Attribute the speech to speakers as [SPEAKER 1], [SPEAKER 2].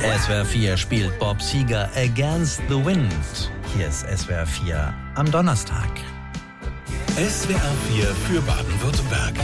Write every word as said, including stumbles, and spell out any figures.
[SPEAKER 1] S W R vier spielt Bob Seger Against the Wind. Hier ist S W R vier am Donnerstag.
[SPEAKER 2] S W R vier für Baden-Württemberg.